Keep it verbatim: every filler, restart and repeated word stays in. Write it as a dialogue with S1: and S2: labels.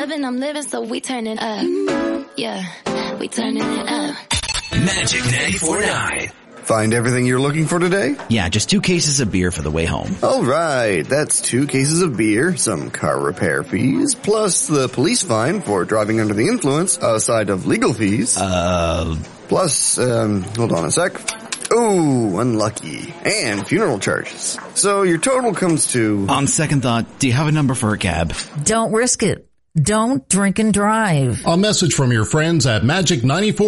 S1: living, I'm living, so we turning up. Yeah, we turning it up.
S2: Magic ninety-four point nine.
S3: Find everything you're looking for today?
S4: Yeah, just two cases of beer for the way home.
S3: All right, that's two cases of beer, some car repair fees, plus the police fine for driving under the influence, aside of legal fees.
S4: Uh...
S3: Plus, um, hold on a sec. Ooh, unlucky. And funeral charges. So your total comes to...
S4: On second thought, do you have a number for a cab?
S5: Don't risk it. Don't drink and drive.
S6: A message from your friends at Magic ninety-four.